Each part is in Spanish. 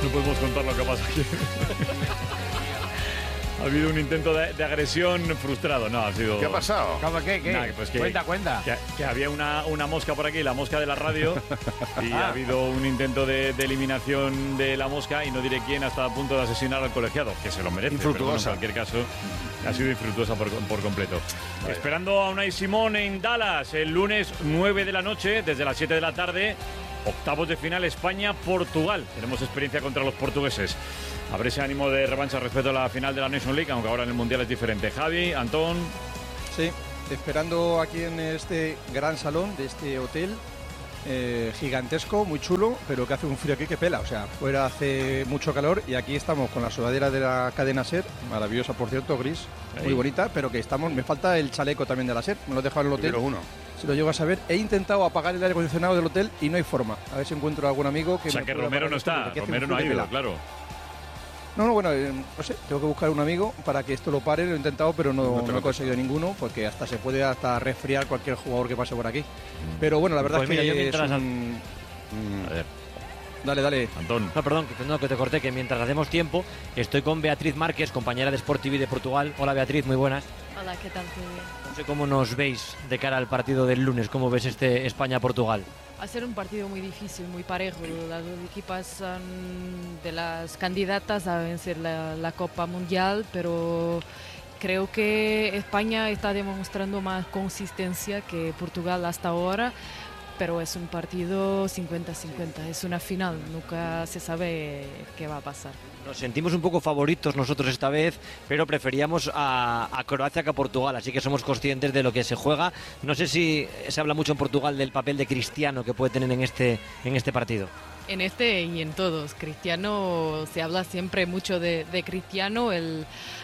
No podemos contar lo que pasa aquí. Ha habido un intento de agresión frustrado. No, ha sido... ¿Qué ha pasado? ¿Cómo qué? Nah, pues Cuenta. Que había una mosca por aquí, la mosca de la radio, y ha habido un intento de eliminación de la mosca, y no diré quién, hasta a punto de asesinar al colegiado, que se lo merece. Infructuosa. Pero bueno, en cualquier caso, ha sido infructuosa por completo. Vale. Esperando a Unai Simón en Dallas, el lunes 9 de la noche, desde las 7 de la tarde, octavos de final España-Portugal. Tenemos experiencia contra los portugueses. Habrá ese ánimo de revancha respecto a la final de la Nations League, aunque ahora en el Mundial es diferente. Javi, Antón. Sí, esperando aquí en este gran salón de este hotel gigantesco, muy chulo, pero que hace un frío aquí que pela. O sea, fuera hace mucho calor y aquí estamos con la sudadera de la cadena SER, maravillosa por cierto, gris, muy bonita, pero que estamos, me falta el chaleco también de la SER, me lo he dejado en el hotel. Pero uno. Si lo llego a saber, he intentado apagar el aire acondicionado del hotel y no hay forma. A ver si encuentro algún amigo que... O sea, que Romero no está, Romero no ha ido, claro. No, bueno, no sé, tengo que buscar un amigo para que esto lo pare, lo he intentado, pero no he conseguido ninguno, porque hasta se puede resfriar cualquier jugador que pase por aquí. Pero bueno, la verdad pues es que mira, yo mientras A ver. Dale. Antón. No, perdón, que te corté, que mientras hacemos tiempo, estoy con Beatriz Márquez, compañera de Sport TV de Portugal. Hola Beatriz, muy buenas. Hola, ¿qué tal? Muy bien. No sé cómo nos veis de cara al partido del lunes, cómo ves este España-Portugal. Va a ser un partido muy difícil, muy parejo. Las dos equipas son de las candidatas a vencer la Copa Mundial, pero creo que España está demostrando más consistencia que Portugal hasta ahora. Pero es un partido 50-50, es una final, nunca se sabe qué va a pasar. Nos sentimos un poco favoritos nosotros esta vez, pero preferíamos a Croacia que a Portugal, así que somos conscientes de lo que se juega. No sé si se habla mucho en Portugal del papel de Cristiano que puede tener en este partido. En este y en todos. Cristiano, se habla siempre mucho de Cristiano. Él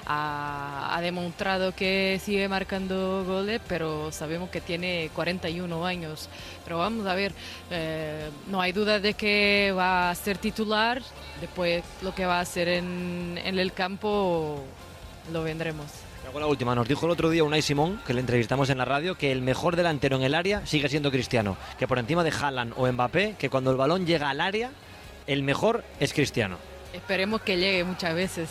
ha demostrado que sigue marcando goles, pero sabemos que tiene 41 años. Pero vamos a ver, no hay duda de que va a ser titular. Después lo que va a hacer en el campo lo vendremos. Hago la última. Nos dijo el otro día Unai Simón, que le entrevistamos en la radio, que el mejor delantero en el área sigue siendo Cristiano, que por encima de Haaland o Mbappé, que cuando el balón llega al área, el mejor es Cristiano. Esperemos que llegue muchas veces.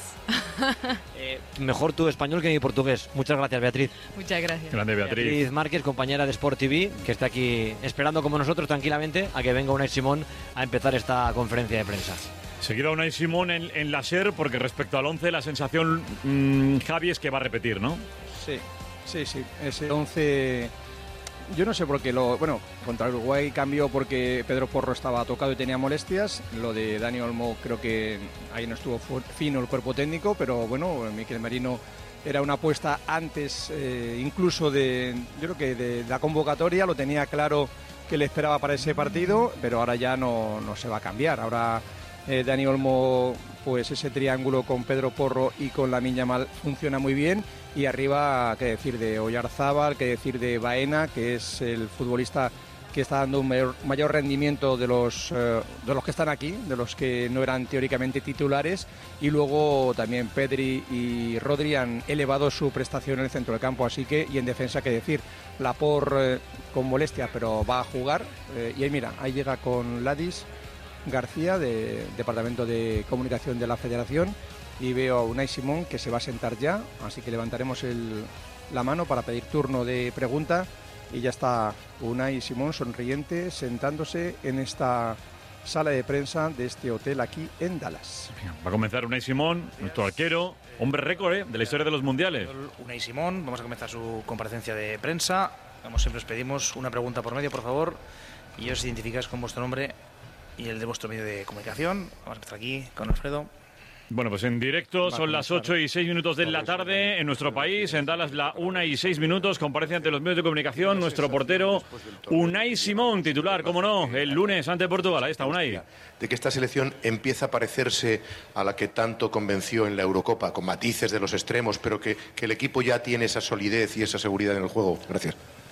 Mejor tu español que mi portugués. Muchas gracias, Beatriz. Muchas gracias. Grande Beatriz. Márquez, compañera de Sport TV, que está aquí esperando como nosotros tranquilamente a que venga Unai Simón a empezar esta conferencia de prensa. Seguirá Unai Simón en la SER, porque respecto al 11 la sensación, Javi, es que va a repetir, ¿no? Sí. Ese 11... Yo no sé por qué contra el Uruguay cambió porque Pedro Porro estaba tocado y tenía molestias. Lo de Dani Olmo creo que ahí no estuvo fino el cuerpo técnico, pero bueno, Mikel Merino era una apuesta antes incluso yo creo que de la convocatoria, lo tenía claro que le esperaba para ese partido, pero ahora ya no se va a cambiar. Ahora Dani Olmo, pues ese triángulo con Pedro Porro y con Lamine Yamal funciona muy bien, y arriba, qué decir de Oyarzábal, qué decir de Baena, que es el futbolista que está dando un mayor rendimiento de los que están aquí, de los que no eran teóricamente titulares, y luego también Pedri y Rodri han elevado su prestación en el centro del campo, así que, y en defensa, qué decir, Laporte con molestia, pero va a jugar, y ahí mira, ahí llega con Ladis García, de Departamento de Comunicación de la Federación, y veo a Unai Simón que se va a sentar ya, así que levantaremos la mano para pedir turno de pregunta, y ya está Unai Simón sonriente sentándose en esta sala de prensa de este hotel aquí en Dallas. Va a comenzar Unai Simón, nuestro arquero, hombre récord de la historia de los mundiales. Unai Simón, vamos a comenzar su comparecencia de prensa. Como siempre os pedimos una pregunta por medio, por favor, y os identificáis con vuestro nombre y el de vuestro medio de comunicación. Vamos a empezar aquí con Alfredo. Bueno, pues en directo son las 8:06 de la tarde en nuestro país, en Dallas la 1:06. Comparece ante los medios de comunicación nuestro portero Unai Simón, titular, cómo no, el lunes ante Portugal. Ahí está Unai. De que esta selección empieza a parecerse a la que tanto convenció en la Eurocopa, con matices de los extremos, pero que el equipo ya tiene esa solidez y esa seguridad en el juego. Gracias.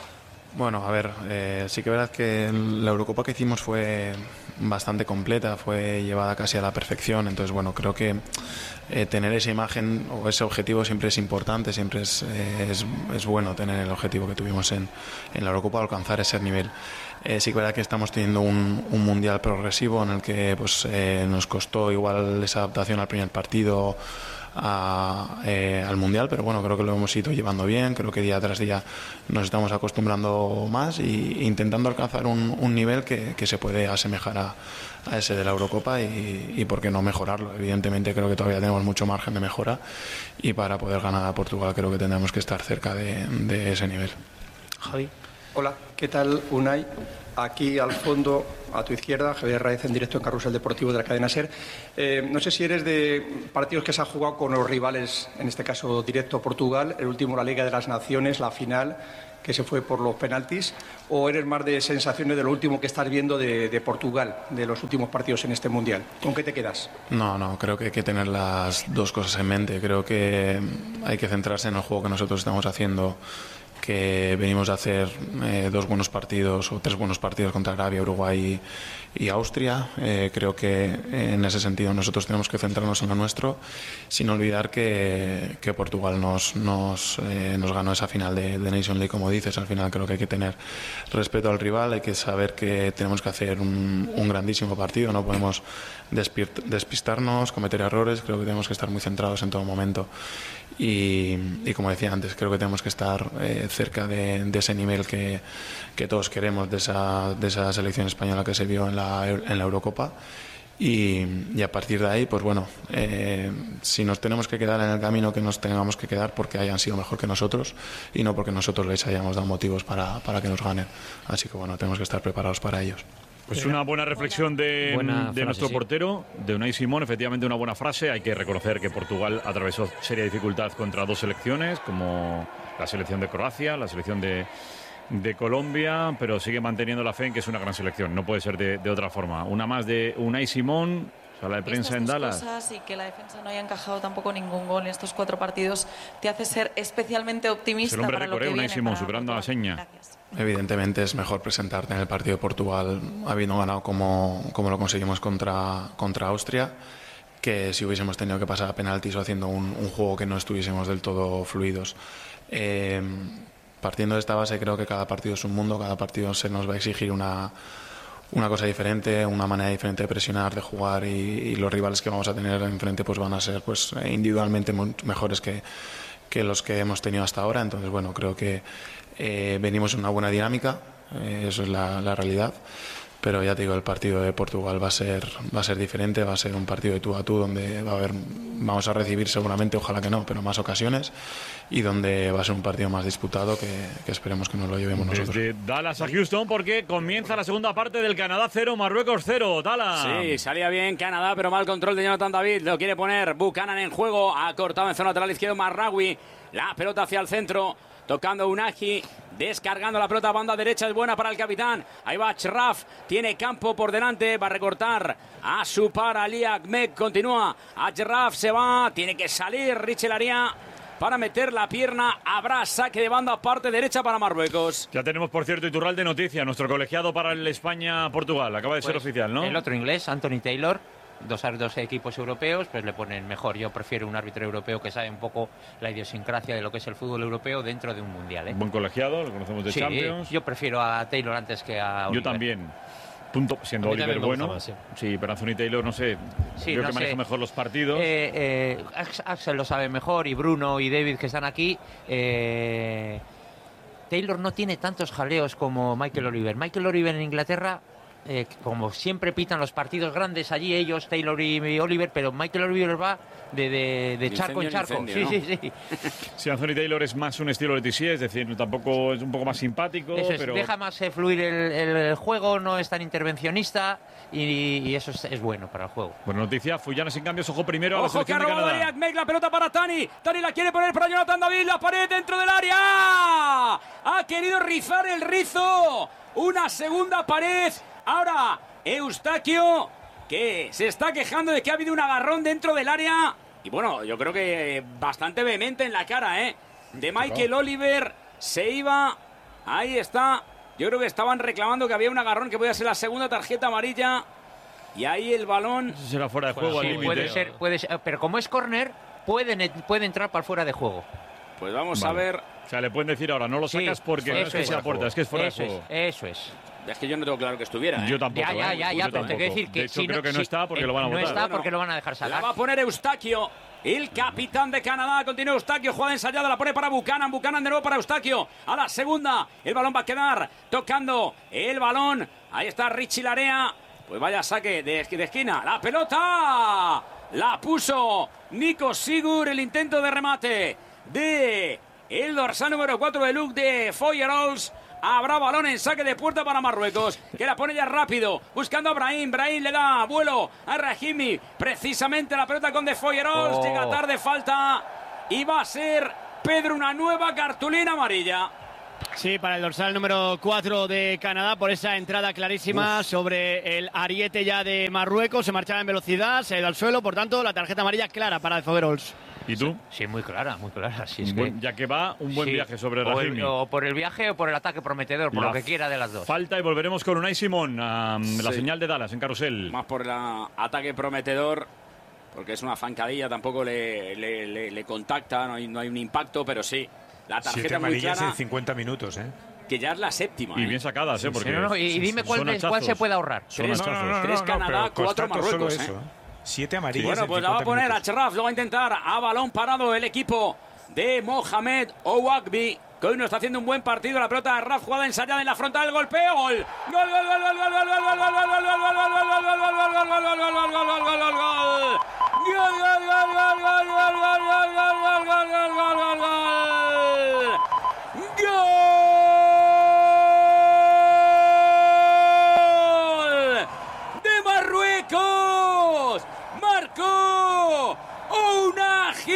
Bueno, a ver, sí que es verdad que la Eurocopa que hicimos fue bastante completa, fue llevada casi a la perfección, entonces bueno, creo que tener esa imagen o ese objetivo siempre es importante, siempre es bueno tener el objetivo que tuvimos en la Eurocopa, alcanzar ese nivel. Sí que es verdad que estamos teniendo un mundial progresivo en el que pues nos costó igual esa adaptación al primer partido al mundial, pero bueno, creo que lo hemos ido llevando bien, creo que día tras día nos estamos acostumbrando más e intentando alcanzar un nivel que se puede asemejar a ese de la Eurocopa y por qué no mejorarlo. Evidentemente creo que todavía tenemos mucho margen de mejora y para poder ganar a Portugal creo que tendremos que estar cerca de ese nivel. Javi. Hola, ¿qué tal, Unai? Aquí al fondo, a tu izquierda, Javier Raez en directo en Carrusel Deportivo de la cadena SER. No sé si eres de partidos que se han jugado con los rivales, en este caso directo Portugal, el último la Liga de las Naciones, la final, que se fue por los penaltis, o eres más de sensaciones de lo último que estás viendo de Portugal, de los últimos partidos en este Mundial. ¿Con qué te quedas? No, creo que hay que tener las dos cosas en mente. Creo que hay que centrarse en el juego que nosotros estamos haciendo, que venimos a hacer 2 buenos partidos o 3 buenos partidos contra Arabia, Uruguay y Austria. Creo que en ese sentido nosotros tenemos que centrarnos en lo nuestro, sin olvidar que Portugal nos ganó esa final de Nation League, como dices. Al final creo que hay que tener respeto al rival, hay que saber que tenemos que hacer un grandísimo partido, no podemos despistarnos, cometer errores. Creo que tenemos que estar muy centrados en todo momento. Y como decía antes, creo que tenemos que estar cerca de ese nivel que todos queremos, de esa selección española que se vio en la Eurocopa. Y a partir de ahí, pues bueno, si nos tenemos que quedar en el camino que nos tengamos que quedar, porque hayan sido mejor que nosotros y no porque nosotros les hayamos dado motivos para que nos ganen. Así que bueno, tenemos que estar preparados para ellos. Pues una buena reflexión de nuestro portero, de Unai Simón. Efectivamente, una buena frase. Hay que reconocer que Portugal atravesó seria dificultad contra 2 selecciones, como la selección de Croacia, la selección de Colombia, pero sigue manteniendo la fe en que es una gran selección. No puede ser de otra forma. Una más de Unai Simón, sala de prensa en Dallas. Y que la defensa no haya encajado tampoco ningún gol en estos 4 partidos te hace ser especialmente optimista. Es el hombre para de lo que Corea, Unai viene Simón, para superando a la seña. Gracias. Evidentemente es mejor presentarte en el partido de Portugal habiendo ganado como lo conseguimos contra Austria, que si hubiésemos tenido que pasar a penaltis o haciendo un juego que no estuviésemos del todo fluidos. Partiendo de esta base, creo que cada partido es un mundo, cada partido se nos va a exigir una cosa diferente, una manera diferente de presionar, de jugar, y los rivales que vamos a tener enfrente pues van a ser pues individualmente mejores que los que hemos tenido hasta ahora. Entonces bueno, creo que venimos en una buena dinámica, eso es la realidad. Pero ya te digo, el partido de Portugal va a ser diferente, va a ser un partido de tú a tú donde vamos a recibir seguramente, ojalá que no, pero más ocasiones, y donde va a ser un partido más disputado que esperemos que nos lo llevemos nosotros. Desde Dallas a Houston, porque comienza la segunda parte del Canadá 0, Marruecos 0. Dallas. Sí, salía bien Canadá, pero mal control de Jonathan David. Lo quiere poner Buchanan en juego, ha cortado en zona lateral izquierdo Marraoui. La pelota hacia el centro, tocando Unagi, descargando la pelota, banda derecha, es buena para el capitán. Ahí va Achraf, tiene campo por delante, va a recortar a su par Ali Ahmed, continúa. Achraf se va, tiene que salir Richel Aria para meter la pierna. Habrá saque de banda, parte derecha para Marruecos. Ya tenemos, por cierto, Iturralde Noticia, nuestro colegiado para el España-Portugal. Acaba de ser oficial, ¿no? El otro inglés, Anthony Taylor. Dos equipos europeos, pues le ponen mejor. Yo prefiero un árbitro europeo que sabe un poco la idiosincrasia de lo que es el fútbol europeo dentro de un mundial, ¿eh? Buen colegiado, lo conocemos de Champions. Yo prefiero a Taylor antes que a Oliver. Yo también. Siendo Oliver bueno. Más, sí, pero Anthony Taylor, no sé. Creo que maneja mejor los partidos. Axel lo sabe mejor, y Bruno y David, que están aquí. Taylor no tiene tantos jaleos como Michael Oliver. Michael Oliver en Inglaterra, como siempre pitan los partidos grandes allí ellos, Taylor y Oliver, pero Michael Oliver va de charco en charco. Incendio, ¿no? Sí. Sí, Anthony Taylor es más un estilo Letizier, es decir, tampoco es un poco más simpático. Eso pero deja más fluir el juego, no es tan intervencionista, y eso es bueno para el juego. Buena noticia, Fullanes sin cambios, ojo primero a la Ojo que selección ha de robado Canadá. Ahmed, la pelota para Tani. Tani la quiere poner para Jonathan David, la pared dentro del área. Ha querido rizar el rizo. Una segunda pared. Ahora Eustaquio, que se está quejando de que ha habido un agarrón dentro del área. Y bueno, yo creo que bastante vehemente en la cara, de Michael Oliver. Se iba Ahí está. Yo creo que estaban reclamando que había un agarrón que podía ser la segunda tarjeta amarilla. Y ahí el balón... Será fuera de juego al límite. Puede ser, pero como es córner, puede entrar para fuera de juego. Pues vamos a ver. O sea, le pueden decir ahora, no lo sacas porque no es que sea puerta, es que es fuera de juego. Eso es. Es que yo no tengo claro que estuviera. Yo tampoco. Ya, pero tengo que decir que de hecho, creo que no está porque lo van a votar. No está porque lo van a dejar sacar. La va a poner Eustaquio, el capitán de Canadá. Continúa Eustaquio, jugada ensayada, la pone para Buchanan. Buchanan de nuevo para Eustaquio. A la segunda, el balón va a quedar tocando el balón. Ahí está Richie Larea. Pues vaya saque de esquina. La pelota la puso Nico Sigur. El intento de remate de el dorsal número 4 de Luke de Foyerols. Habrá balón en saque de puerta para Marruecos, que la pone ya rápido, buscando a Brahim. Brahim le da vuelo a Rahimi. Precisamente la pelota con de Foyerols. Llega tarde, falta. Y va a ser, Pedro, una nueva cartulina amarilla. Sí, para el dorsal número 4 de Canadá, por esa entrada clarísima sobre el ariete ya de Marruecos. Se marchaba en velocidad, se ha ido al suelo, por tanto, la tarjeta amarilla clara para de Foyerols. ¿Y tú? Sí, muy clara. Sí, es ya que va un buen viaje sobre Rahimi. O por el viaje o por el ataque prometedor, por lo que quiera de las dos. Falta y volveremos con Unai Simón, la señal de Dallas en carrusel. Más por el ataque prometedor, porque es una zancadilla, tampoco le contacta, no hay un impacto, pero sí. La tarjeta amarillas en 50 minutos, ¿eh? Que ya es la séptima. Y bien sacadas, ¿eh? Porque y dime cuál se puede ahorrar. Tres Canadá, 4 Marruecos, ¿eh? 7 amarillas. Bueno, pues la va a poner a Cherraf, lo va a intentar a balón parado el equipo de Mohamed Ouagbi, que hoy no está haciendo un buen partido. La pelota de Raf, jugada ensayada en la frontal, el golpeo, gol. Gol, gol, gol, gol, gol, gol, gol, gol, gol, gol, gol, gol, de Marruecos. Marcó Ounahi.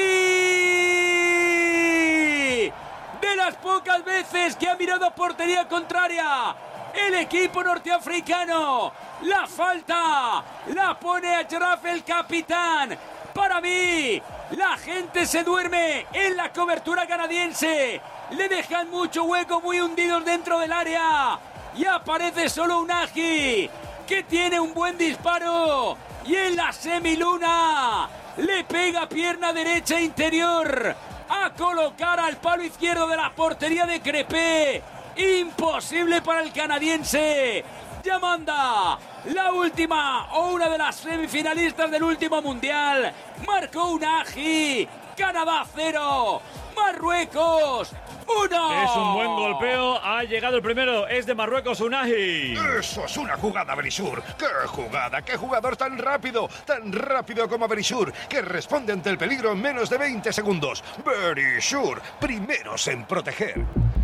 De las pocas veces que ha mirado a portería contraria el equipo norteafricano. La falta la pone a Cherraf, el capitán. Para mí, la gente se duerme en la cobertura canadiense. Le dejan mucho hueco, muy hundidos dentro del área. Y aparece solo Ounahi, que tiene un buen disparo. Y en la semiluna le pega pierna derecha interior a colocar al palo izquierdo de la portería de Crepé. Imposible para el canadiense. Ya manda la última o una de las semifinalistas del último mundial. Marcó Ounahi. Canadá 0, Marruecos 1. Es un buen golpeo. Ha llegado el primero. Es de Marruecos, Ounahi. Eso es una jugada, Berisur. ¡Qué jugada! ¡Qué jugador tan rápido! Tan rápido como Berisur, que responde ante el peligro en menos de 20 segundos. Berisur, primeros en proteger.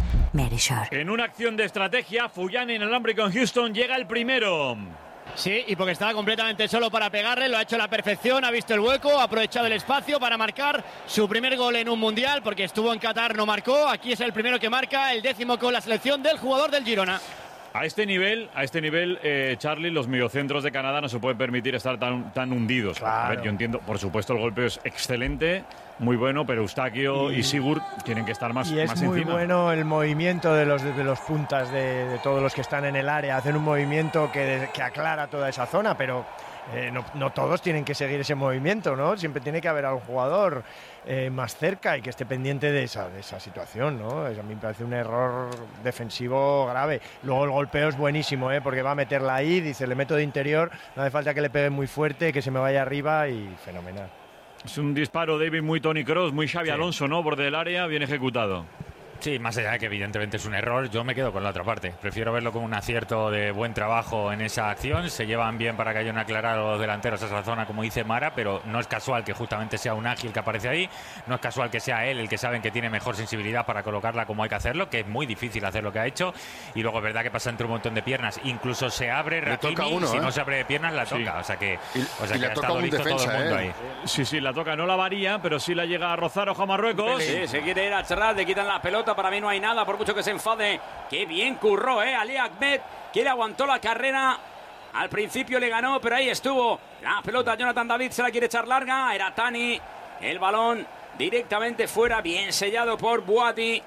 En una acción de estrategia, Fuyani en el alambre con Houston llega el primero. Sí, y porque estaba completamente solo para pegarle, lo ha hecho a la perfección, ha visto el hueco, ha aprovechado el espacio para marcar su primer gol en un mundial, porque estuvo en Qatar, no marcó. Aquí es el primero que marca, el 10º con la selección del jugador del Girona. A este nivel, Charlie, los mediocentros de Canadá no se pueden permitir estar tan hundidos. Claro. A ver, yo entiendo, por supuesto, el golpeo es excelente, muy bueno, pero Eustaquio y Sigur tienen que estar más encima. Y es muy bueno el movimiento de los puntas de todos los que están en el área. Hacen un movimiento que aclara toda esa zona, pero no todos tienen que seguir ese movimiento, ¿no? Siempre tiene que haber algún jugador más cerca y que esté pendiente de esa situación, ¿no? A mí me parece un error defensivo grave. Luego el golpeo es buenísimo, porque va a meterla ahí, dice, le meto de interior, no hace falta que le pegue muy fuerte, que se me vaya arriba y fenomenal. Es un disparo, David, muy Toni Kroos, muy Xavi Alonso, ¿no? Borde del área, bien ejecutado. Sí, más allá de que evidentemente es un error, yo me quedo con la otra parte. Prefiero verlo como un acierto de buen trabajo en esa acción. Se llevan bien para que hayan aclarado los delanteros a esa zona, como dice Mara, pero no es casual que justamente sea Ounahi el que aparece ahí. No es casual que sea él el que saben que tiene mejor sensibilidad para colocarla como hay que hacerlo, que es muy difícil hacer lo que ha hecho. Y luego es verdad que pasa entre un montón de piernas. Incluso se abre Rahimi, si no se abre de piernas la toca. Sí. O sea que ha estado listo todo el mundo ahí. Sí, la toca, no la varía, pero sí la llega a rozar. Ojo a Marruecos. Sí, se quiere ir a Cherraf, le quitan la pelota. Para mí no hay nada, por mucho que se enfade. Qué bien curró, Ali Ahmed, que le aguantó la carrera. Al principio le ganó, pero ahí estuvo la pelota. Jonathan David se la quiere echar larga. Era Tani. El balón directamente fuera, bien sellado por Boati.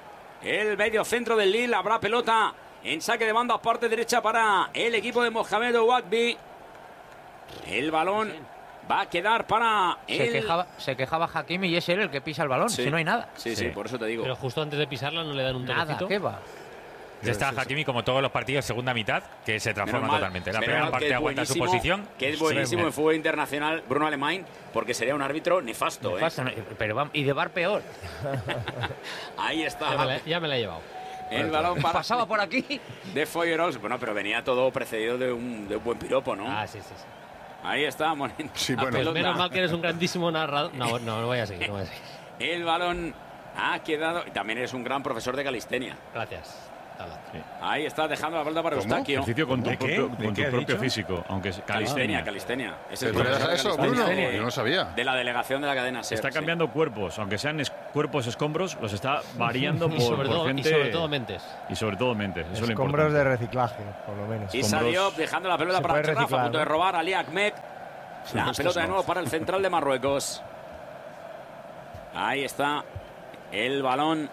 el medio centro del Lille. Habrá pelota en saque de banda, parte derecha para el equipo de Mohamed Ouakbi. El balón va a quedar para Se quejaba Hakimi y es él el que pisa el balón, Sí. si no hay nada. Sí, por eso te digo. Pero justo antes de pisarla no le dan un Nada, toquecito. ¿qué va? Ya está Hakimi, como todos los partidos, segunda mitad, que se transforma Menos mal, totalmente. La menos primera mal parte que es aguanta su buenísimo, posición. Que es buenísimo Sí. en fútbol internacional, Bruno Alemán, porque sería un árbitro nefasto. Nefasto, pero vamos, y de VAR peor. Ahí está. Ya me la he llevado. El balón para... Pasaba por aquí. De Foyerols. Bueno, pero venía todo precedido de un buen piropo, ¿no? Ah, sí. Ahí está, Morín. Sí, La bueno. pelota. Menos mal que eres un grandísimo narrador. No voy a seguir. El balón ha quedado... Y también eres un gran profesor de calistenia. Gracias. Ahí está dejando la pelota para Eustaquio. Ejercicio con tu ¿De qué? propio, ¿De con qué tu ha propio dicho? físico, aunque es Calistenia. Es el ¿Pero profesor de eso, calistenia Bruno? de- Yo no sabía. De la delegación de la cadena SER. Está cambiando cuerpos, aunque sean cuerpos escombros, los está variando Y por, sobre por todo- y gente... sobre todo mentes. Y sobre todo mentes, eso es lo Escombros importante. de reciclaje, por lo menos. Isa Diop dejando la pelota Se para puede Cherraf, a reciclar, punto de ¿no? robar Ali Ahmed. La Estos pelota de no. nuevo para el central de Marruecos. Ahí está el balón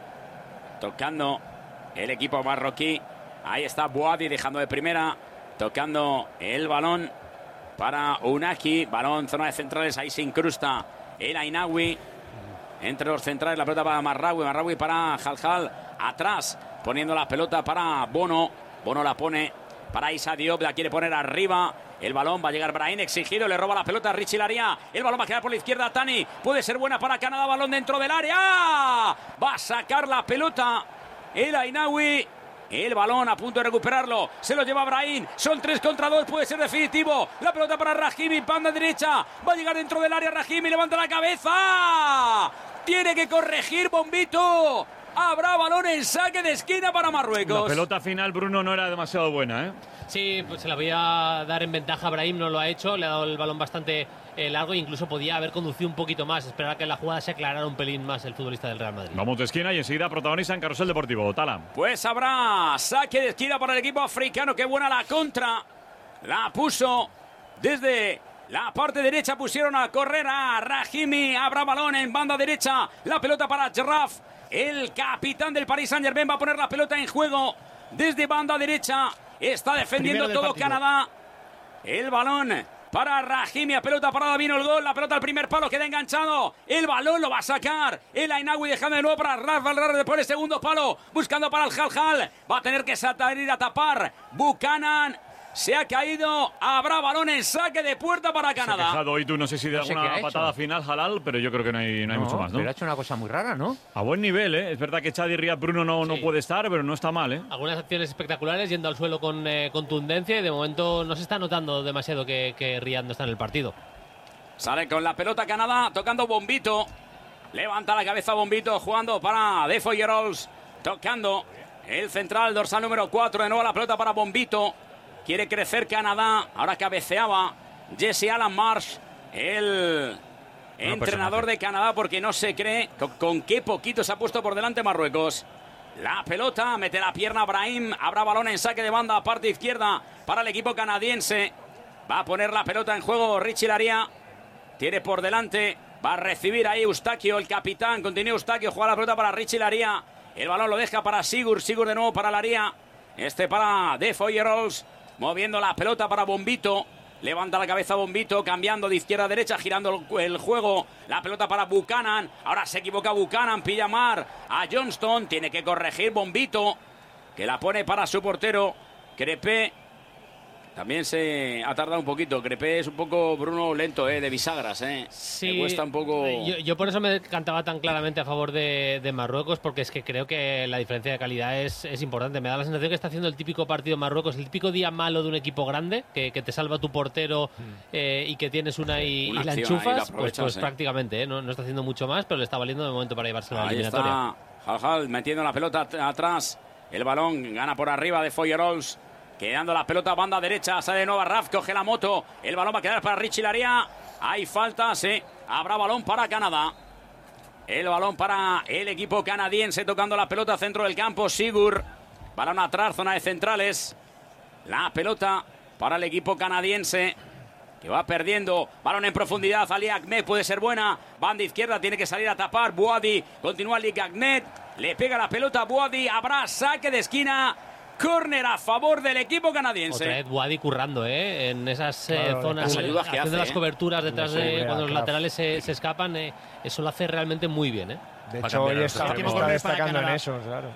tocando el equipo marroquí. Ahí está Bouadi dejando de primera, tocando el balón para Unagi. Balón, zona de centrales, ahí se incrusta el Ainawi. Entre los centrales, la pelota para Marraoui para Haljal. Atrás, poniendo la pelota para Bono. Bono la pone para Isa Diop, la quiere poner arriba. El balón va a llegar Brahim, exigido, le roba la pelota a Richie Laria. El balón va a quedar por la izquierda, Tani. Puede ser buena para Canadá, balón dentro del área. Va a sacar la pelota el Ainawi. El balón a punto de recuperarlo. Se lo lleva Brahim. Son 3 contra 2. Puede ser definitivo. La pelota para Rahimi. Banda derecha. Va a llegar dentro del área. Rahimi levanta la cabeza. Tiene que corregir Bombito. Habrá balón en saque de esquina para Marruecos. La pelota final, Bruno, no era demasiado buena, ¿eh? Sí, pues se la voy a dar en ventaja a Brahim, no lo ha hecho, le ha dado el balón bastante largo e incluso podía haber conducido un poquito más, esperar a que la jugada se aclarara un pelín más el futbolista del Real Madrid. Vamos de esquina y enseguida protagoniza en Carrusel Deportivo. Tala. Pues habrá saque de esquina para el equipo africano. Qué buena la contra. La puso desde la parte derecha. Pusieron a correr a Rahimi. Habrá balón en banda derecha. La pelota para Cherraf. El capitán del Paris Saint-Germain va a poner la pelota en juego desde banda derecha. Está defendiendo todo Canadá. El balón para Rahimi, a pelota parada, vino el gol, la pelota al primer palo, queda enganchado, el balón lo va a sacar, el Ainawi dejando de nuevo para Rafa Valverde por el segundo palo, buscando para el Haljal, va a tener que salir a tapar, Buchanan se ha caído, habrá balón en saque de puerta para Se ha Canadá. quejado hoy tú, no sé si de No sé alguna qué ha patada hecho. final halal, pero yo creo que no hay mucho más, ¿no? Pero ha hecho una cosa muy rara, ¿no? A buen nivel, ¿eh? Es verdad que Chadi Riyad Bruno no puede estar, pero no está mal, ¿eh? Algunas acciones espectaculares yendo al suelo con contundencia y de momento no se está notando demasiado que Riyad no está en el partido. Sale con la pelota Canadá, tocando Bombito. Levanta la cabeza Bombito, jugando para De Foyerols. Tocando el central, dorsal número 4. De nuevo la pelota para Bombito. Quiere crecer Canadá. Ahora cabeceaba Jesse Alan Marsh, el entrenador de Canadá, porque no se cree con qué poquito se ha puesto por delante Marruecos. La pelota, mete la pierna Brahim. Habrá balón en saque de banda, parte izquierda para el equipo canadiense. Va a poner la pelota en juego Richie Laria. Tiene por delante, va a recibir ahí Eustaquio, el capitán. Continúa Eustaquio, juega la pelota para Richie Laria. El balón lo deja para Sigur de nuevo para Laria. Este para De Foyerols, moviendo la pelota para Bombito. Levanta la cabeza Bombito, cambiando de izquierda a derecha, girando el juego. La pelota para Buchanan. Ahora se equivoca Buchanan, pilla Mar a Johnston. Tiene que corregir Bombito, que la pone para su portero, Crepé. También se ha tardado un poquito. Crepé es un poco, Bruno, lento, de bisagras, Sí, me cuesta un poco. Yo por eso me cantaba tan claramente a favor de Marruecos, porque es que creo que la diferencia de calidad es importante. Me da la sensación que está haciendo el típico partido Marruecos, el típico día malo de un equipo grande, que te salva tu portero y que tienes una y la enchufas, pues prácticamente, no está haciendo mucho más, pero le está valiendo de momento para llevarse la Ahí eliminatoria. está Haljal metiendo la pelota atrás. El balón gana por arriba de Foyerols. Quedando la pelota banda derecha, sale de nuevo Raf, coge la moto, el balón va a quedar para Richie Laria. Hay falta, sí, habrá balón para Canadá. El balón para el equipo canadiense, tocando la pelota centro del campo, Sigur. Balón atrás, zona de centrales. La pelota para el equipo canadiense, que va perdiendo. Balón en profundidad, Ali Ahmed puede ser buena. Banda izquierda, tiene que salir a tapar. Bouadi, continúa Ali Ahmed. Le pega la pelota a Boadi. Habrá saque de esquina. Córner a favor del equipo canadiense. Otra vez Boadi currando, en esas zonas, las ayudas que haciendo hace, las coberturas detrás de cuando los laterales se escapan. Eso lo hace realmente muy bien. De hecho, hoy está destacando en eso, claro.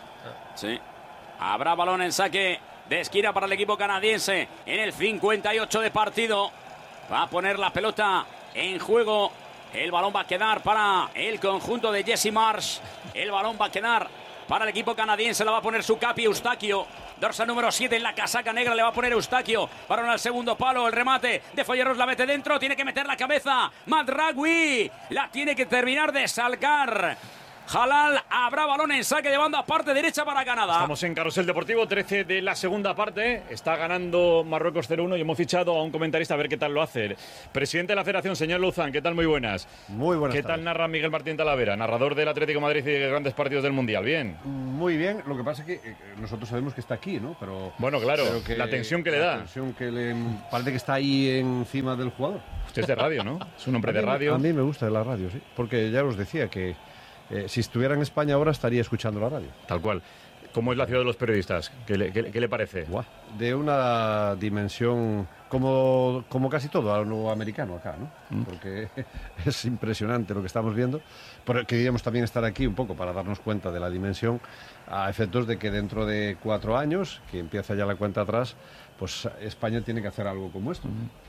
Sí. Habrá balón en saque de esquina para el equipo canadiense en el 58 de partido. Va a poner la pelota en juego. El balón va a quedar para el conjunto de Jesse Marsh. El balón va a quedar para el equipo canadiense. La va a poner su capi Eustaquio. Dorsal número 7 en la casaca negra. Le va a poner Eustaquio. Balón al segundo palo. El remate de Folleros la mete dentro. Tiene que meter la cabeza Madragui. La tiene que terminar de salcar Halal. Habrá balón en saque de banda, parte derecha para Canadá. Estamos en Carrusel Deportivo, 13 de la segunda parte. Está ganando Marruecos 0-1 y hemos fichado a un comentarista a ver qué tal lo hace. Presidente de la Federación, señor Luzán, ¿qué tal? Muy buenas. Muy buenas. ¿Qué tal narra Miguel Martín Talavera, narrador del Atlético de Madrid y de grandes partidos del Mundial? ¿Bien? Muy bien. Lo que pasa es que nosotros sabemos que está aquí, ¿no? Pero bueno, claro, la tensión que le da. La tensión que le parece que está ahí encima del jugador. Usted es de radio, ¿no? Es un hombre de radio. A mí me gusta la radio, sí. Porque ya os decía que si estuviera en España ahora estaría escuchando la radio. Tal cual. ¿Cómo es la ciudad de los periodistas? ¿Qué le parece? De una dimensión como casi todo a lo americano acá, ¿no? Porque es impresionante lo que estamos viendo. Pero queríamos también estar aquí un poco para darnos cuenta de la dimensión, a efectos de que dentro de 4 años, que empieza ya la cuenta atrás, pues España tiene que hacer algo como esto.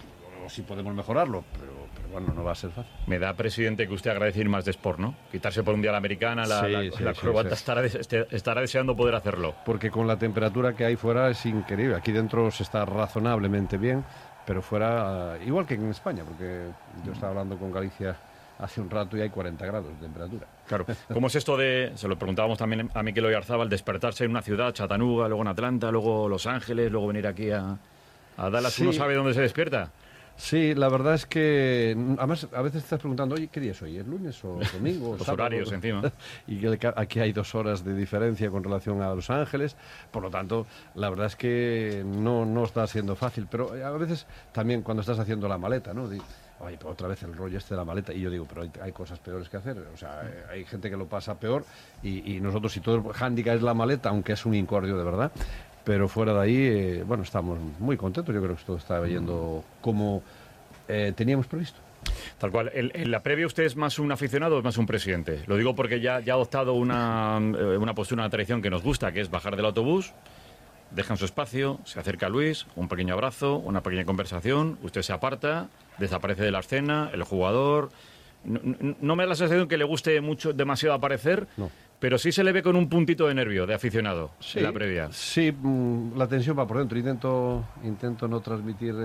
O si podemos mejorarlo, pero bueno, no va a ser fácil. Me da, presidente, que usted agradece ir más de sport, ¿no? Quitarse por un día la americana, la corbata, sí. Estará deseando poder hacerlo. Porque con la temperatura que hay fuera es increíble. Aquí dentro se está razonablemente bien, pero fuera, igual que en España, porque yo estaba hablando con Galicia hace un rato y hay 40 grados de temperatura. Claro. ¿Cómo es esto de, se lo preguntábamos también a Mikel Oyarzábal, despertarse en una ciudad, Chattanooga, luego en Atlanta, luego Los Ángeles, luego venir aquí a Dallas? ¿Uno sabe dónde se despierta? Sí, la verdad es que además a veces estás preguntando, oye, ¿qué día es hoy? ¿Es lunes o domingo? Los horarios encima. Y que aquí hay 2 horas de diferencia con relación a Los Ángeles, por lo tanto, la verdad es que no está siendo fácil, pero a veces también cuando estás haciendo la maleta, ¿no? Oye, pero otra vez el rollo este de la maleta, y yo digo, pero hay cosas peores que hacer, o sea, hay gente que lo pasa peor, y nosotros, si todo el hándicap es la maleta, aunque es un incordio de verdad, pero fuera de ahí, bueno, estamos muy contentos. Yo creo que todo está yendo como teníamos previsto. Tal cual. ¿En la previa usted es más un aficionado o es más un presidente? Lo digo porque ya ha adoptado una postura, una tradición que nos gusta, que es bajar del autobús, dejan su espacio, se acerca a Luis, un pequeño abrazo, una pequeña conversación, usted se aparta, desaparece de la escena, el jugador. No me da la sensación que le guste demasiado aparecer. No. Pero sí se le ve con un puntito de nervio de aficionado en la previa. Sí, la tensión va por dentro. Intento no transmitir,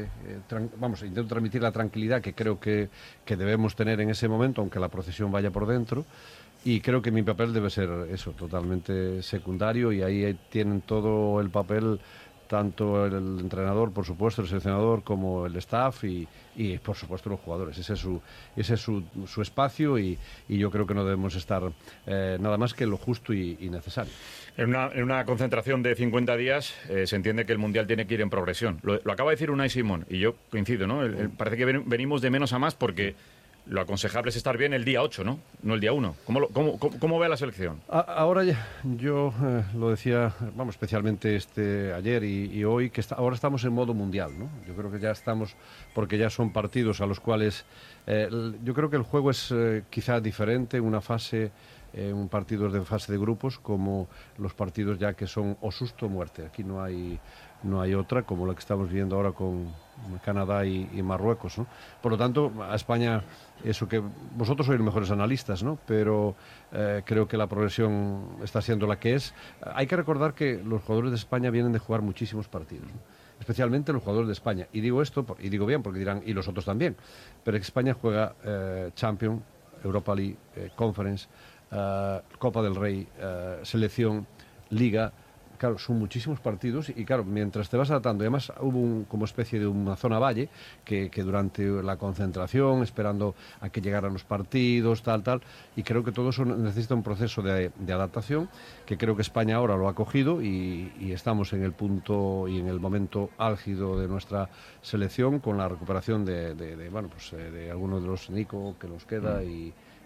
intento transmitir la tranquilidad que creo que debemos tener en ese momento, aunque la procesión vaya por dentro. Y creo que mi papel debe ser eso, totalmente secundario, y ahí tienen todo el papel, tanto el entrenador, por supuesto, el seleccionador, como el staff y por supuesto los jugadores. Ese es su espacio, y yo creo que no debemos estar nada más que lo justo y necesario. En una concentración de 50 días se entiende que el Mundial tiene que ir en progresión. Lo acaba de decir Unai Simón, y yo coincido, ¿no? Parece que venimos de menos a más, porque lo aconsejable es estar bien el día 8, ¿no? No el día 1. ¿Cómo ve la selección? Ahora yo lo decía, especialmente ayer y hoy, que ahora estamos en modo mundial, ¿no? Yo creo que ya estamos, porque ya son partidos a los cuales yo creo que el juego es quizá diferente, un partido de fase de grupos, como los partidos ya que son o susto o muerte. Aquí no hay otra, como la que estamos viendo ahora con Canadá y Marruecos, ¿no? Por lo tanto, a España, eso que vosotros sois los mejores analistas, ¿no? Pero creo que la progresión está siendo la que es. Hay que recordar que los jugadores de España vienen de jugar muchísimos partidos, ¿no? Especialmente los jugadores de España. Y digo esto, y digo bien, porque dirán, y los otros también, pero España juega Champions, Europa League, Conference, Copa del Rey, Selección, Liga. Claro, son muchísimos partidos, y claro, mientras te vas adaptando, además hubo como especie de una zona valle que durante la concentración, esperando a que llegaran los partidos, tal, y creo que todo eso necesita un proceso de adaptación, que creo que España ahora lo ha cogido, y estamos en el punto y en el momento álgido de nuestra selección, con la recuperación de algunos de los Nico que nos queda, y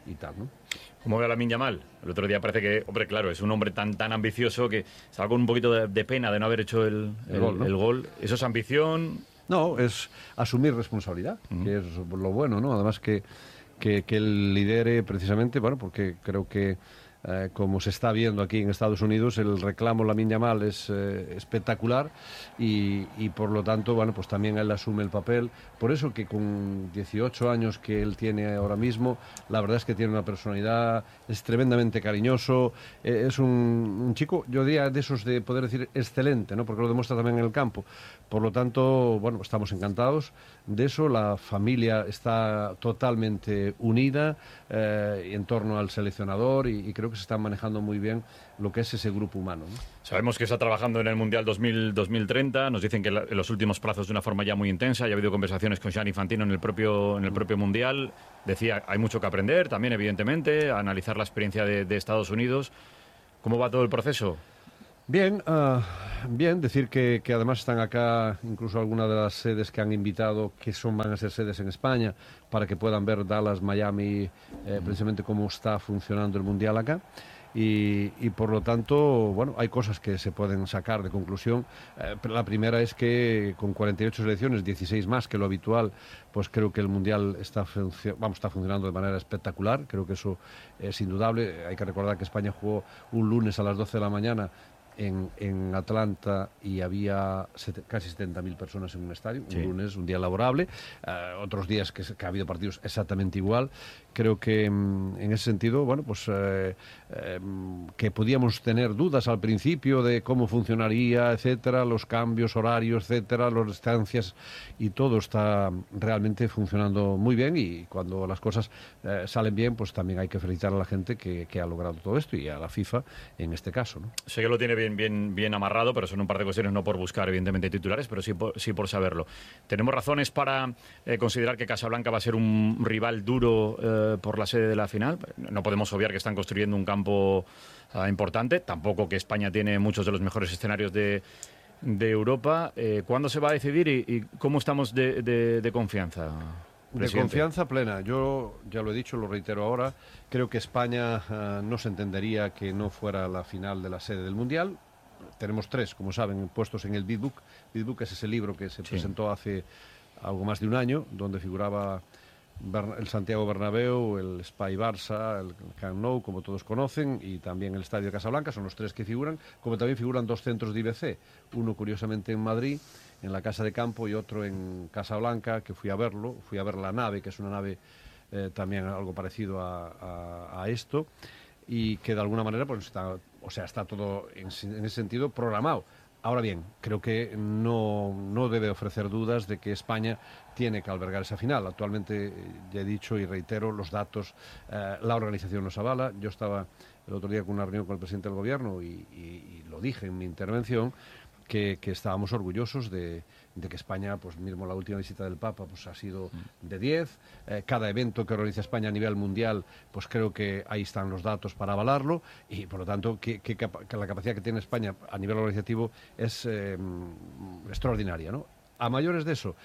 y tal, ¿no? ¿Cómo ve a Lamine Yamal? El otro día parece que, hombre, claro, es un hombre tan ambicioso que estaba con un poquito de pena de no haber hecho el gol, ¿no? el gol. ¿Eso es ambición? No, es asumir responsabilidad, que es lo bueno, ¿no? Además que él lidere precisamente, bueno, porque creo que como se está viendo aquí en Estados Unidos, el reclamo Lamine Yamal es espectacular y por lo tanto, bueno, pues también él asume el papel. Por eso que con 18 años que él tiene ahora mismo, la verdad es que tiene una personalidad, es tremendamente cariñoso, es un chico, yo diría, de esos de poder decir excelente, ¿no? Porque lo demuestra también en el campo. Por lo tanto, bueno, estamos encantados de eso. La familia está totalmente unida en torno al seleccionador y creo que se está manejando muy bien lo que es ese grupo humano, ¿no? Sabemos que está trabajando en el Mundial 2030. Nos dicen que en los últimos plazos de una forma ya muy intensa. Ya ha habido conversaciones con Gianni Infantino en el propio Mundial. Decía, hay mucho que aprender también, evidentemente, a analizar la experiencia de Estados Unidos. ¿Cómo va todo el proceso? Bien, bien, decir que además están acá incluso algunas de las sedes que han invitado, que van a ser sedes en España, para que puedan ver Dallas, Miami, precisamente cómo está funcionando el Mundial acá. Y por lo tanto, bueno, hay cosas que se pueden sacar de conclusión. Pero la primera es que con 48 selecciones, 16 más que lo habitual, pues creo que el Mundial está funcionando de manera espectacular. Creo que eso es indudable. Hay que recordar que España jugó un lunes a las 12 de la mañana en Atlanta y había casi 70.000 personas en un estadio, un lunes, un día laborable, otros días que ha habido partidos exactamente igual. Creo que en ese sentido, bueno, pues que podíamos tener dudas al principio de cómo funcionaría, etcétera, los cambios horarios, etcétera, las distancias, y todo está realmente funcionando muy bien, y cuando las cosas salen bien, pues también hay que felicitar a la gente que ha logrado todo esto, y a la FIFA en este caso, ¿no? Sé que lo tiene bien amarrado, pero son un par de cuestiones, no por buscar evidentemente titulares, pero sí por saberlo. ¿Tenemos razones para considerar que Casablanca va a ser un rival duro por la sede de la final? No podemos obviar que están construyendo un campo importante, tampoco que España tiene muchos de los mejores escenarios de Europa. ¿Cuándo se va a decidir y cómo estamos de confianza, presidente? De confianza plena. Yo ya lo he dicho, lo reitero ahora. Creo que España no se entendería que no fuera la final de la sede del Mundial. Tenemos 3, como saben, puestos en el Big Book. Big Book es ese libro que se presentó hace algo más de un año, donde figuraba el Santiago Bernabéu, el Spy Barça, el Camp Nou, como todos conocen, y también el Estadio de Casablanca. Son los 3 que figuran, como también figuran 2 centros de IBC, uno curiosamente en Madrid, en la Casa de Campo, y otro en Casablanca, que fui a verlo. Fui a ver la nave, que es una nave también algo parecido a esto, y que de alguna manera pues está todo en ese sentido programado. Ahora bien, creo que no debe ofrecer dudas de que España tiene que albergar esa final. Actualmente, ya he dicho y reitero, los datos, la organización nos avala. Yo estaba el otro día con una reunión con el presidente del Gobierno y lo dije en mi intervención, que estábamos orgullosos de que España, pues mismo la última visita del Papa, pues ha sido de 10. Cada evento que organiza España a nivel mundial, pues creo que ahí están los datos para avalarlo, y por lo tanto que la capacidad que tiene España a nivel organizativo es extraordinaria, ¿no? A mayores de eso,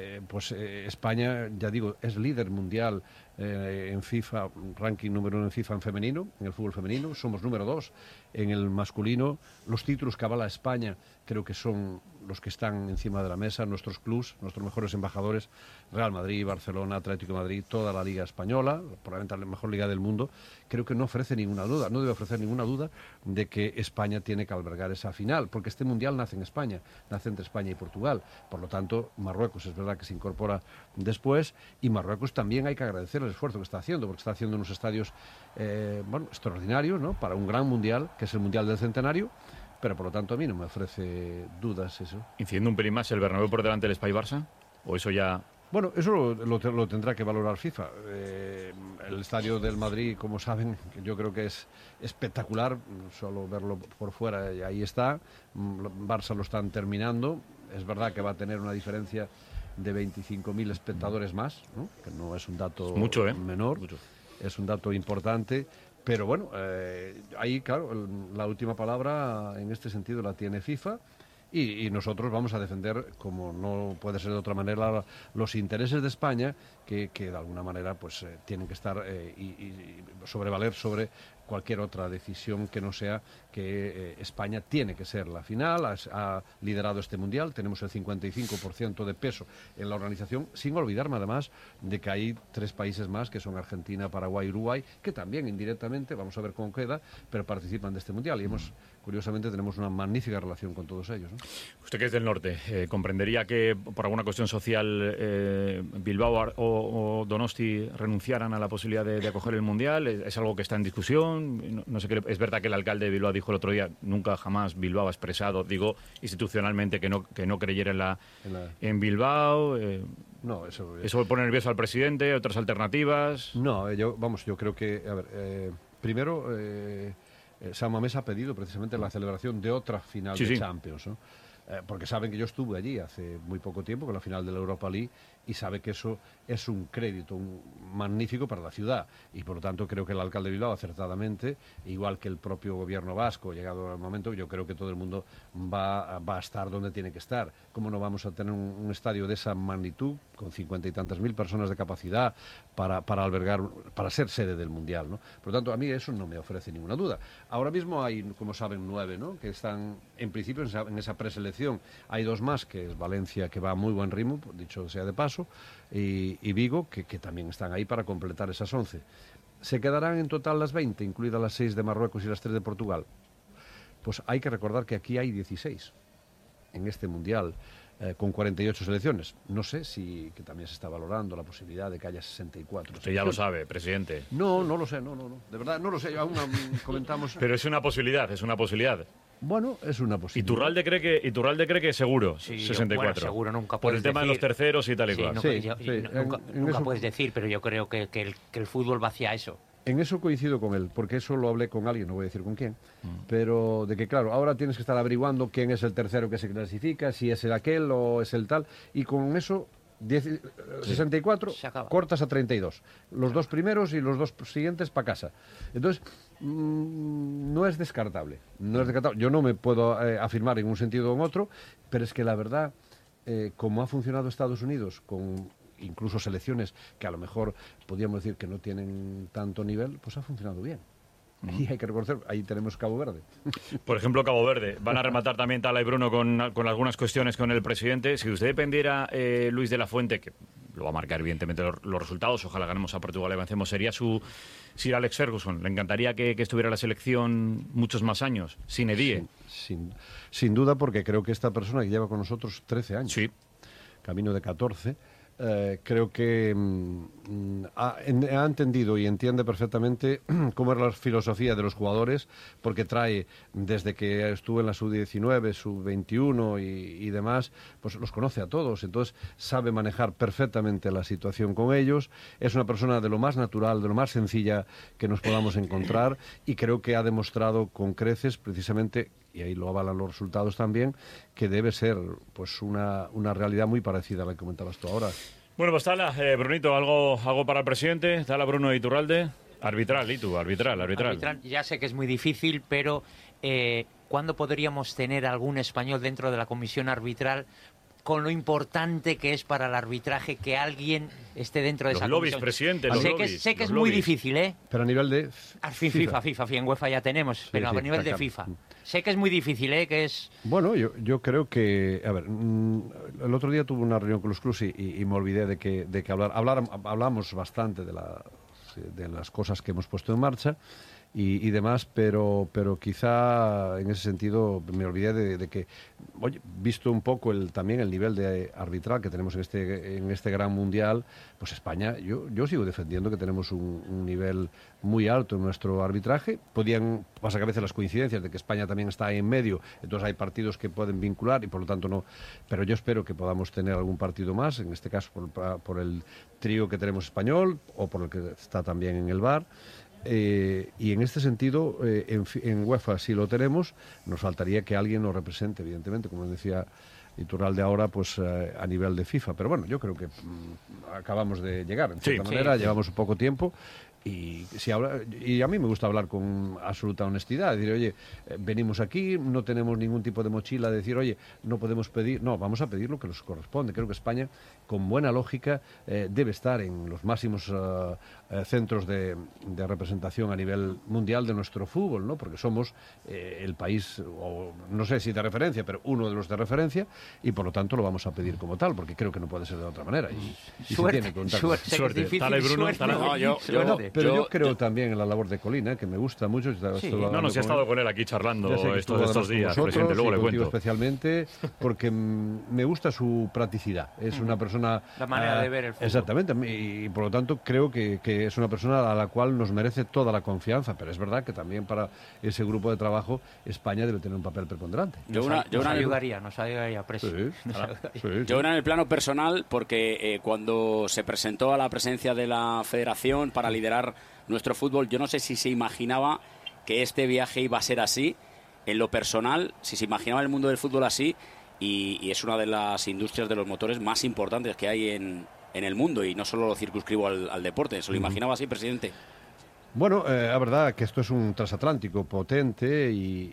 España, ya digo, es líder mundial en FIFA, ranking número 1 en FIFA en femenino, en el fútbol femenino. Somos número 2 en el masculino. Los títulos que avala España creo que son los que están encima de la mesa. Nuestros clubs, nuestros mejores embajadores, Real Madrid, Barcelona, Atlético de Madrid, toda la Liga Española, probablemente la mejor liga del mundo, creo que no ofrece ninguna duda, no debe ofrecer ninguna duda de que España tiene que albergar esa final, porque este Mundial nace en España, nace entre España y Portugal. Por lo tanto, Marruecos es verdad que se incorpora después, y Marruecos también hay que agradecer el esfuerzo que está haciendo, porque está haciendo unos estadios extraordinarios, ¿no?, para un gran Mundial, que es el Mundial del Centenario. Pero por lo tanto a mí no me ofrece dudas eso. ¿Incidiendo un pelín más el Bernabéu por delante del Spy Barça? ¿O eso ya...? Bueno, eso lo tendrá que valorar FIFA. El estadio del Madrid, como saben, yo creo que es espectacular, solo verlo por fuera, y ahí está. Barça lo están terminando. Es verdad que va a tener una diferencia de 25.000 espectadores más, ¿no?, que no es un dato menor, es un dato importante. Pero bueno, ahí, claro, la última palabra en este sentido la tiene FIFA, y nosotros vamos a defender, como no puede ser de otra manera, los intereses de España, que de alguna manera pues tienen que estar y sobrevaler sobre cualquier otra decisión que no sea que España tiene que ser la final, ha liderado este Mundial, tenemos el 55% de peso en la organización, sin olvidarme además de que hay 3 países más, que son Argentina, Paraguay y Uruguay, que también indirectamente, vamos a ver cómo queda, pero participan de este Mundial y curiosamente tenemos una magnífica relación con todos ellos, ¿no? Usted, que es del norte, comprendería que por alguna cuestión social Bilbao o Donosti renunciaran a la posibilidad de acoger el Mundial. ¿Es algo que está en discusión? No sé qué. Es verdad que el alcalde de Bilbao dijo el otro día, nunca jamás Bilbao ha expresado, digo, institucionalmente, que no creyera en Bilbao. No, eso pone nervioso al presidente. ¿Otras alternativas? No, yo creo que, a ver, primero, San Mamés ha pedido precisamente la celebración de otra final de Champions, ¿no? Porque saben que yo estuve allí hace muy poco tiempo con la final de la Europa League y sabe que eso es un crédito magnífico para la ciudad y por lo tanto creo que el alcalde de Bilbao acertadamente, igual que el propio gobierno vasco, llegado el momento, yo creo que todo el mundo va a estar donde tiene que estar. ¿Cómo no vamos a tener un estadio de esa magnitud con 50 y tantas mil personas de capacidad para albergar, para ser sede del Mundial, ¿no? Por lo tanto, a mí eso no me ofrece ninguna duda. Ahora mismo hay, como saben, 9, ¿no?, que están en principio en esa preselección. Hay 2 más, que es Valencia, que va a muy buen ritmo, dicho sea de paso, y Vigo, que también están ahí para completar esas 11. ¿Se quedarán en total las 20, incluidas las 6 de Marruecos y las 3 de Portugal? Pues hay que recordar que aquí hay 16 en este Mundial, con 48 selecciones. No sé si que también se está valorando la posibilidad de que haya 64. Usted ya lo sabe, presidente. No lo sé, no. De verdad, no lo sé. Aún comentamos. Pero es una posibilidad. Bueno, es una posibilidad. Iturralde cree que seguro, sí, 64. Bueno, seguro nunca por el tema de los terceros y tal y cual. Nunca puedes decir, pero yo creo que el fútbol va hacia eso. En eso coincido con él, porque eso lo hablé con alguien, no voy a decir con quién, pero de que, claro, ahora tienes que estar averiguando quién es el tercero que se clasifica, si es el aquel o es el tal, y con eso 64 cortas a 32. Los 2 primeros y los 2 siguientes para casa. Entonces, no es descartable. Yo no me puedo afirmar en un sentido o en otro, pero es que la verdad, como ha funcionado Estados Unidos con incluso selecciones que a lo mejor podríamos decir que no tienen tanto nivel, pues ha funcionado bien. Y hay que reconocer, ahí tenemos Cabo Verde. Por ejemplo, Cabo Verde. Van a rematar también Tala y Bruno con algunas cuestiones con el presidente. Si usted dependiera, Luis de la Fuente, que lo va a marcar evidentemente los resultados, ojalá ganemos a Portugal y avancemos, sería Sir Alex Ferguson. ¿Le encantaría que estuviera la selección muchos más años, sin Edie? Sin duda, porque creo que esta persona que lleva con nosotros 13 años, camino de 14, creo que ha entendido y entiende perfectamente cómo es la filosofía de los jugadores, porque trae, desde que estuvo en la sub-19, sub-21 y demás, pues los conoce a todos, entonces sabe manejar perfectamente la situación con ellos. Es una persona de lo más natural, de lo más sencilla que nos podamos encontrar, y creo que ha demostrado con creces precisamente, y ahí lo avalan los resultados también, que debe ser pues una realidad muy parecida a la que comentabas tú ahora. Bueno, pues Tala, Brunito, ¿algo para el presidente? Tala, Bruno y Iturralde. Arbitral, ¿y tú? Arbitral. Ya sé que es muy difícil, pero ¿cuándo podríamos tener algún español dentro de la comisión arbitral, con lo importante que es para el arbitraje que alguien esté dentro de esa comisión? Los lobbies, presidente, los lobbies. Sé que es muy difícil, ¿eh? Pero a nivel de FIFA, en UEFA ya tenemos, pero a nivel de FIFA. Sé que es muy difícil, ¿eh? Que es... Bueno, yo creo que... A ver, el otro día tuve una reunión con los clubs y me olvidé de que hablamos bastante de las cosas que hemos puesto en marcha y demás, pero quizá en ese sentido me olvidé de que, oye, visto un poco también el nivel de arbitral que tenemos en este gran mundial, pues España, yo sigo defendiendo que tenemos un nivel muy alto en nuestro arbitraje. Podían pasar a veces las coincidencias de que España también está ahí en medio, entonces hay partidos que pueden vincular y por lo tanto no, pero yo espero que podamos tener algún partido más, en este caso por el trío que tenemos español o por el que está también en el VAR. Y en este sentido, en UEFA sí lo tenemos, nos faltaría que alguien nos represente, evidentemente, como decía Iturralde ahora, pues a nivel de FIFA. Pero bueno, yo creo que acabamos de llegar, en cierta manera, llevamos un poco tiempo Y a mí me gusta hablar con absoluta honestidad, decir, oye, venimos aquí, no tenemos ningún tipo de mochila, de decir, oye, no podemos pedir, no, vamos a pedir lo que nos corresponde. Creo que España, con buena lógica, debe estar en los máximos centros de representación a nivel mundial de nuestro fútbol, ¿no? Porque somos el país, o no sé si de referencia, pero uno de los de referencia, y por lo tanto lo vamos a pedir como tal, porque creo que no puede ser de otra manera. Y suerte, se tiene que contar. suerte. Dale, Bruno, yo creo también en la labor de Colina, que me gusta mucho. Sí. No, si he estado con él aquí charlando estos días, presidente, luego le cuento. Especialmente porque me gusta su practicidad. Es una persona... La manera de ver el fútbol. Exactamente, y por lo tanto creo que es una persona a la cual nos merece toda la confianza, pero es verdad que también para ese grupo de trabajo España debe tener un papel preponderante. Nos ayudaría, preso. Yo en el plano personal, porque cuando se presentó a la presidencia de la Federación para liderar nuestro fútbol, yo no sé si se imaginaba que este viaje iba a ser así, en lo personal, si se imaginaba el mundo del fútbol así, y es una de las industrias de los motores más importantes que hay en el mundo, y no solo lo circunscribo al deporte. ¿Se lo imaginaba así, presidente? Bueno, la verdad que esto es un transatlántico potente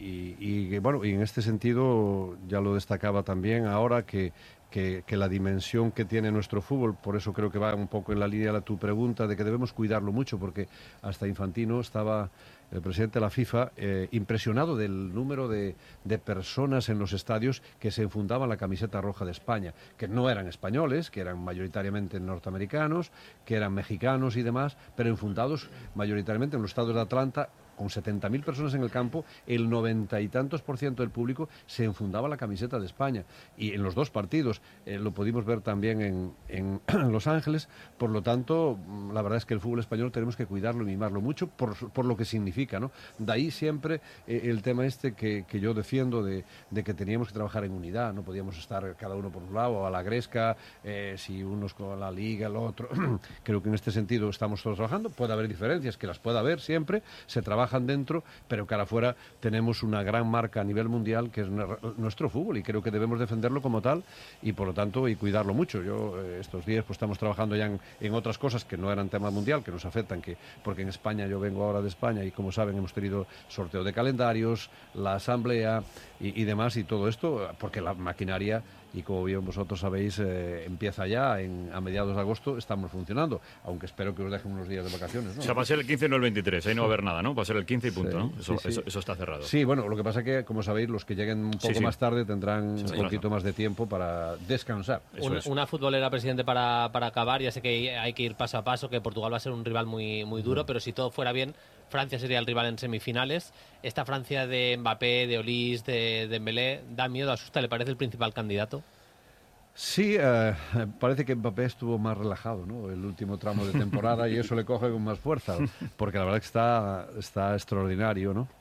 y en este sentido ya lo destacaba también ahora que la dimensión que tiene nuestro fútbol, por eso creo que va un poco en la línea de tu pregunta, de que debemos cuidarlo mucho, porque hasta Infantino estaba, el presidente de la FIFA, impresionado del número de personas en los estadios que se enfundaban la camiseta roja de España, que no eran españoles, que eran mayoritariamente norteamericanos, que eran mexicanos y demás, pero enfundados mayoritariamente en los estadios de Atlanta, con 70.000 personas en el campo, el 90 y tantos % del público se enfundaba la camiseta de España. Y en los dos partidos lo pudimos ver también en Los Ángeles. Por lo tanto, la verdad es que el fútbol español tenemos que cuidarlo y mimarlo mucho por lo que significa, ¿no? De ahí siempre el tema que yo defiendo de que teníamos que trabajar en unidad. No podíamos estar cada uno por un lado, a la gresca, si unos con la liga, el otro. Creo que en este sentido estamos todos trabajando. Puede haber diferencias, que las pueda haber siempre. Se trabajan dentro, pero cara afuera tenemos una gran marca a nivel mundial que es nuestro fútbol, y creo que debemos defenderlo como tal y por lo tanto y cuidarlo mucho. Yo estos días pues estamos trabajando ya en otras cosas que no eran tema mundial, que nos afectan, porque en España, yo vengo ahora de España y como saben hemos tenido sorteo de calendarios, la asamblea y demás, y todo esto porque la maquinaria, y como bien vosotros sabéis, empieza ya a mediados de agosto, estamos funcionando, aunque espero que os dejen unos días de vacaciones, ¿no? O sea, va a ser el 15 y no el 23, ahí no va a haber nada, ¿no? Va a ser el 15 y punto, ¿no? Eso está cerrado. Sí, bueno, lo que pasa es que, como sabéis, los que lleguen un poco más tarde tendrán un poquito más de tiempo para descansar. Una futbolera, presidente, para acabar, ya sé que hay que ir paso a paso, que Portugal va a ser un rival muy duro, pero si todo fuera bien, Francia sería el rival en semifinales. Esta Francia de Mbappé, de Olise, de Dembélé, ¿da miedo, asusta? ¿Le parece el principal candidato? Sí, parece que Mbappé estuvo más relajado, ¿no?, el último tramo de temporada, y eso le coge con más fuerza, porque la verdad que está extraordinario, ¿no?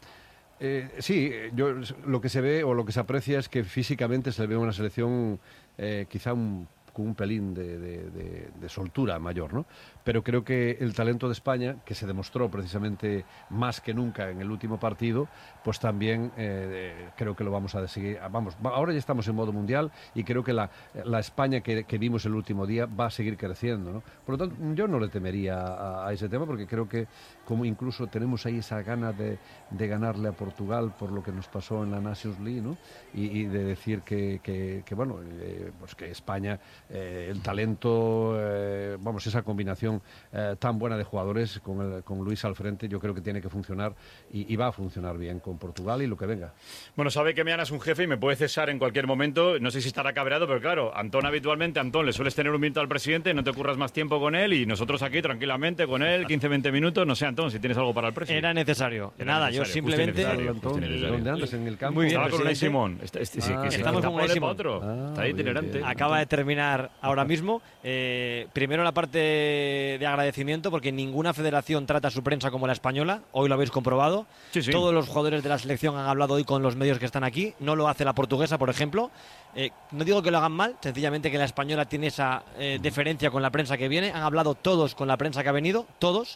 Sí, lo que se ve o lo que se aprecia es que físicamente se le ve una selección quizá con un pelín de soltura mayor, ¿no? Pero creo que el talento de España, que se demostró precisamente más que nunca en el último partido, pues también creo que lo vamos a seguir. Ahora ya estamos en modo mundial y creo que la España que vimos el último día va a seguir creciendo, ¿no? Por lo tanto, yo no le temería a ese tema, porque creo que como incluso tenemos ahí esa gana de ganarle a Portugal por lo que nos pasó en la Nations League, ¿no? Y de decir que bueno, pues que España, el talento, esa combinación tan buena de jugadores con Luis al frente, yo creo que tiene que funcionar y va a funcionar bien con Portugal y lo que venga. Bueno, sabe que Meana es un jefe y me puede cesar en cualquier momento. No sé si estará cabreado, pero claro, Antón le sueles tener un minuto al presidente, no te curras más tiempo con él, y nosotros aquí tranquilamente con él, 15-20 minutos. No sé, Antón, si tienes algo para el presidente. Era necesario. Yo simplemente... ¿Dónde andas? ¿En el campo? Muy bien, estaba con Unai Simón. Estamos con Unai Simón. Está itinerante. Acaba de terminar ahora mismo. Primero la parte de agradecimiento, porque ninguna federación trata a su prensa como la española. Hoy lo habéis comprobado. Sí. Todos los jugadores de la selección han hablado hoy con los medios que están aquí. No lo hace la portuguesa, por ejemplo. No digo que lo hagan mal, sencillamente que la española tiene esa deferencia con la prensa que viene. Han hablado todos con la prensa que ha venido, todos.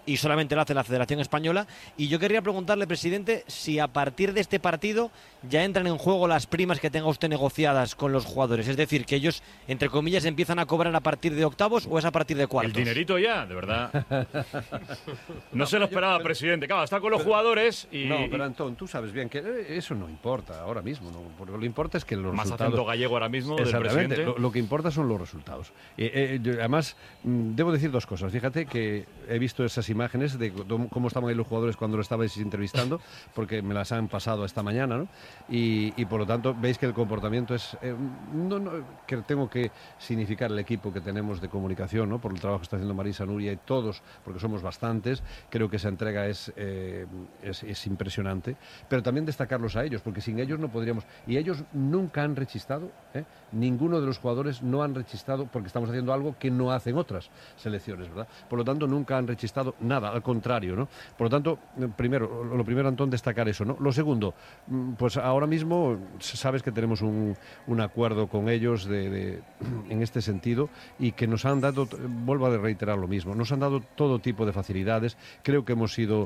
y solamente lo hace la Federación Española. Y yo querría preguntarle, presidente, si a partir de este partido ya entran en juego las primas que tenga usted negociadas con los jugadores. Es decir, que ellos, entre comillas, empiezan a cobrar a partir de octavos o es a partir de cuartos. El dinerito ya, de verdad. No se lo esperaba, presidente. Claro, está con los jugadores y... No, pero Antón, tú sabes bien que eso no importa ahora mismo, ¿no? Porque lo que importa es que los más resultados... acento gallego ahora mismo del Exactamente, presidente. lo que importa son los resultados. Además, debo decir dos cosas. Fíjate que he visto esas imágenes de cómo estaban ahí los jugadores cuando lo estabais entrevistando, porque me las han pasado esta mañana, ¿no? Y por lo tanto, veis que el comportamiento es... que tengo que significar el equipo que tenemos de comunicación, ¿no? Por el trabajo que está haciendo Marisa, Nuria y todos, porque somos bastantes. Creo que esa entrega es impresionante. Pero también destacarlos a ellos, porque sin ellos no podríamos... Y ellos nunca han rechistado, ninguno de los jugadores no han rechistado, porque estamos haciendo algo que no hacen otras selecciones, ¿verdad? Por lo tanto, nunca han rechistado nada, al contrario, ¿no? Por lo tanto, lo primero, Antón, destacar eso, ¿no? Lo segundo, pues ahora mismo sabes que tenemos un acuerdo con ellos en este sentido y que nos han dado, vuelvo a reiterar lo mismo, nos han dado todo tipo de facilidades. Creo que hemos sido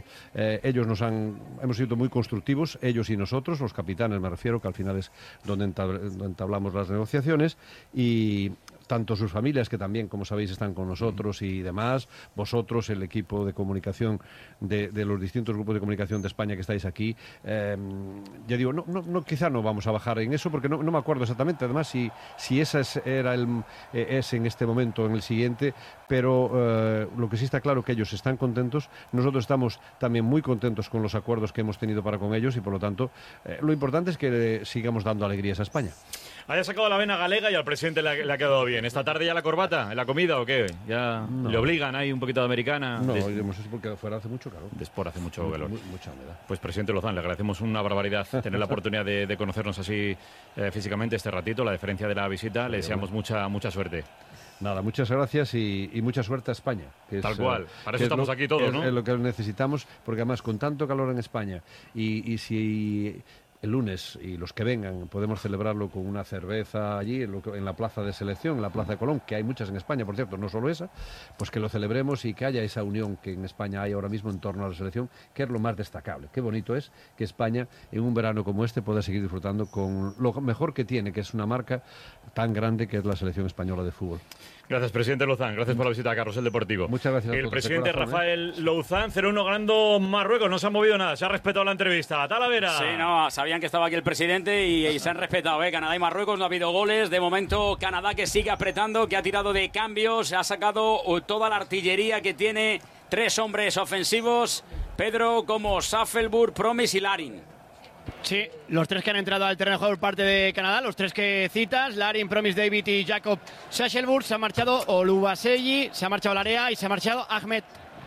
muy constructivos, ellos y nosotros, los capitanes me refiero, que al final es donde entablamos las negociaciones, y tanto sus familias, que también, como sabéis, están con nosotros y demás, vosotros, el equipo de comunicación de los distintos grupos de comunicación de España que estáis aquí. Ya digo, quizá no vamos a bajar en eso, porque no me acuerdo exactamente, además, si esa es en este momento, en el siguiente, pero lo que sí está claro que ellos están contentos, nosotros estamos también muy contentos con los acuerdos que hemos tenido para con ellos, y por lo tanto, lo importante es que sigamos dando alegrías a España. Haya sacado la vena galega y al presidente le ha quedado bien. ¿Esta tarde ya la corbata? ¿En la comida o qué? ¿Ya le obligan ahí un poquito de americana? No, iremos eso porque fuera hace mucho calor. Después hace mucho calor. Mucha humedad. Pues, presidente Lozán, le agradecemos una barbaridad tener la oportunidad de conocernos así físicamente este ratito, la deferencia de la visita. Le deseamos mucha suerte. Nada, muchas gracias y mucha suerte a España. Que Tal cual, para eso estamos aquí todos, ¿no? Es lo que necesitamos, porque además con tanto calor en España y si... el lunes, y los que vengan, podemos celebrarlo con una cerveza allí, en la plaza de selección, en la plaza de Colón, que hay muchas en España, por cierto, no solo esa, pues que lo celebremos y que haya esa unión que en España hay ahora mismo en torno a la selección, que es lo más destacable. Qué bonito es que España, en un verano como este, pueda seguir disfrutando con lo mejor que tiene, que es una marca tan grande que es la selección española de fútbol. Gracias, presidente Louzán. Gracias por la visita a Carrusel Deportivo. Muchas gracias. El presidente Rafael Louzán, 0-1 ganando Marruecos. No se ha movido nada. Se ha respetado la entrevista. Talavera. Sí, no, sabían que estaba aquí el presidente y se han respetado. Canadá y Marruecos, no ha habido goles. De momento, Canadá que sigue apretando, que ha tirado de cambios, ha sacado toda la artillería que tiene. 3 hombres ofensivos, Pedro, como Saffelburg, Promes y Larin. Sí, los 3 que han entrado al terreno por parte de Canadá, los 3 que citas, Larin, Promis David y Jacob Sasselburg. Se ha marchado Oluwaseyi, se ha marchado Larea y se ha marchado Ahmed.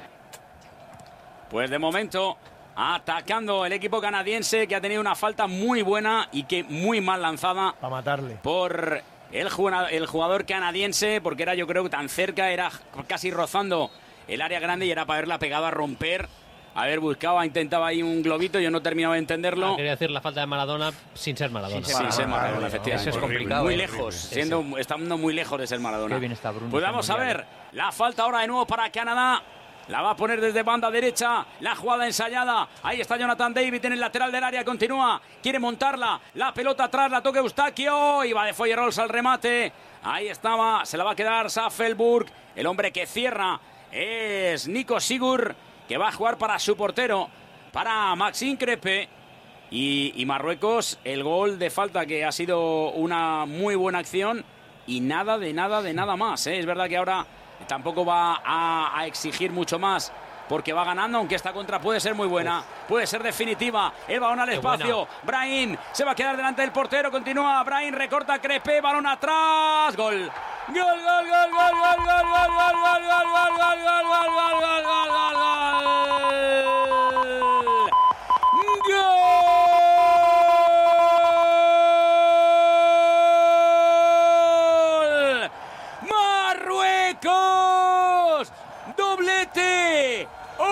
Pues de momento, atacando el equipo canadiense, que ha tenido una falta muy buena y que muy mal lanzada. Para matarle. Por el jugador canadiense, porque era, yo creo, tan cerca, era casi rozando el área grande y era para haberla pegado a romper. Intentaba ahí un globito, yo no terminaba de entenderlo. Quería decir la falta de Maradona sin ser Maradona. Sin ser Maradona, efectivamente. Eso es complicado. Muy lejos, estando muy lejos de ser Maradona. Qué bien está Bruno. Pues vamos a ver, la falta ahora de nuevo para Canadá. La va a poner desde banda derecha, la jugada ensayada. Ahí está Jonathan David en el lateral del área, continúa, quiere montarla. La pelota atrás, la toca Eustaquio y va de Foyerolz al remate. Ahí estaba, se la va a quedar Saffelburg. El hombre que cierra es Nico Sigur, que va a jugar para su portero, para Maxime Crépy. Y Marruecos, el gol de falta, que ha sido una muy buena acción y nada más. Es verdad que ahora tampoco va a exigir mucho más, porque va ganando, aunque esta contra puede ser muy buena, puede ser definitiva. El balón al espacio, Brahim se va a quedar delante del portero, continúa Brahim, recorta Crépy, balón atrás, gol. Gol, gol, gol, gol, gol, gol, gol, gol, gol, gol, gol, gol, gol, gol, gol, gol, gol. Marruecos, doblete,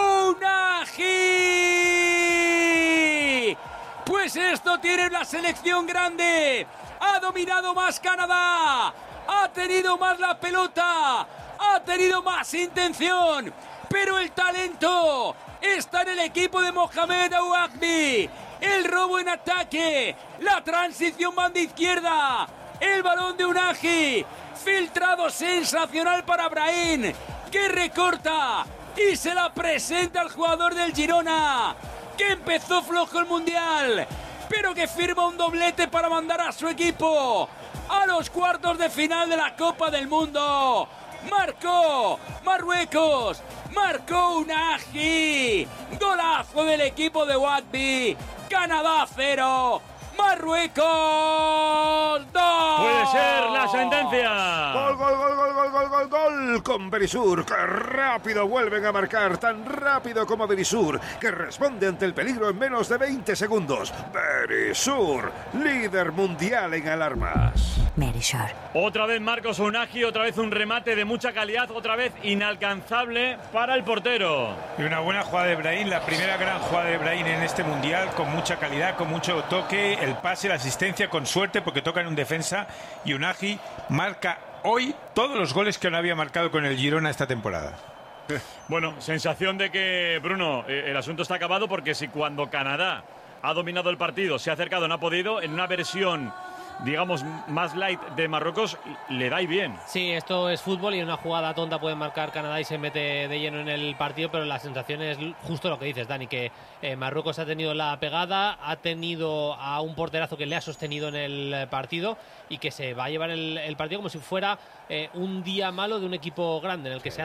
Ounahi. Pues esto tiene la selección grande. Ha dominado más Canadá. Ha tenido más la pelota, ha tenido más intención, pero el talento está en el equipo de Mohamed Ouagmi. El robo en ataque, la transición banda izquierda, el balón de Unagi, filtrado sensacional para Brahim, que recorta y se la presenta al jugador del Girona, que empezó flojo el Mundial, pero que firma un doblete para mandar a su equipo a los cuartos de final de la Copa del Mundo. Marcó Marruecos, marcó Unagi, golazo del equipo de Ouagmi. Canadá 0, Marruecos 2. Puede ser la sentencia. Gol, gol, gol, gol, gol, gol, gol, gol con Berisur. ¡Qué rápido vuelven a marcar! Tan rápido como Berisur, que responde ante el peligro en menos de 20 segundos. Berisur, líder mundial en alarmas. Berisur. Otra vez Marcos Unagi, otra vez un remate de mucha calidad, otra vez inalcanzable para el portero. Y una buena jugada de Brahim, la primera gran jugada de Brahim en este mundial, con mucha calidad, con mucho toque, el pase, la asistencia, con suerte, porque toca en un defensa, y Unagi marca hoy todos los goles que no había marcado con el Girona esta temporada. Bueno, sensación de que, Bruno, el asunto está acabado, porque si cuando Canadá ha dominado el partido, se ha acercado, no ha podido, en una versión, digamos, más light de Marruecos, le da y bien. Sí, esto es fútbol y en una jugada tonta puede marcar Canadá y se mete de lleno en el partido, pero la sensación es justo lo que dices, Dani, que Marruecos ha tenido la pegada, ha tenido a un porterazo que le ha sostenido en el partido y que se va a llevar el partido como si fuera un día malo de un equipo grande en el que se